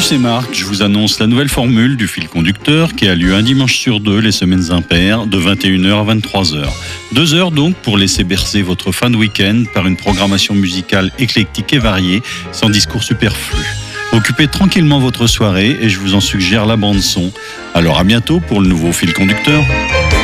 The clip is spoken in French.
Salut, c'est Marc. Je vous annonce la nouvelle formule du fil conducteur qui a lieu un dimanche sur deux les semaines impaires de 21h à 23h. 2 heures donc pour laisser bercer votre fin de week-end par une programmation musicale éclectique et variée sans discours superflu. Occupez tranquillement votre soirée et je vous en suggère la bande son. Alors à bientôt pour le nouveau fil conducteur.